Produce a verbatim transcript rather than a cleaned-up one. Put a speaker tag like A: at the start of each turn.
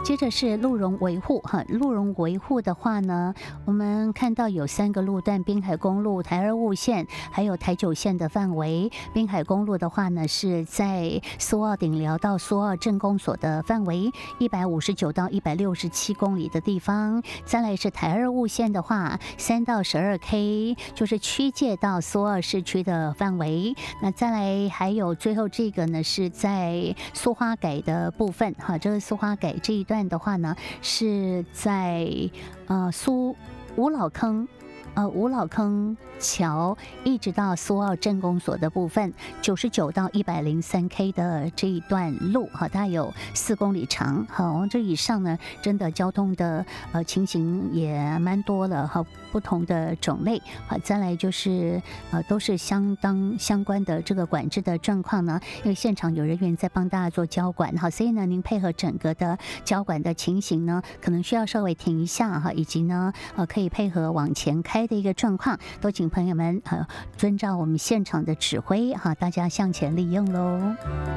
A: 接着是路容维护哈，路容维护的话呢，我们看到有三个路段：滨海公路、台二雾线，还有台九线的范围。滨海公路的话呢，是在苏澳顶寮到苏澳镇公所的范围，一百五十九到一百六十七公里的地方。再来是台二雾线的话，三到十二 K， 就是区界到苏澳市区的范围。那再来还有最后这个呢，是在苏花改的部分哈，这个苏花改这一段的话呢，是在呃苏五老坑。呃，五老坑桥一直到苏澳镇公所的部分，九十九到一百零三 K 的这一段路，哈，大概有四公里长。好，这以上呢，真的交通的呃情形也蛮多了，哈，不同的种类。好，再来就是呃，都是相当相关的这个管制的状况呢，因为现场有人员在帮大家做交管，哈，所以呢，您配合整个的交管的情形呢，可能需要稍微停一下哈，以及呢，呃，可以配合往前开的一个状况，都请朋友们呃遵照我们现场的指挥哈，大家向前利用喽。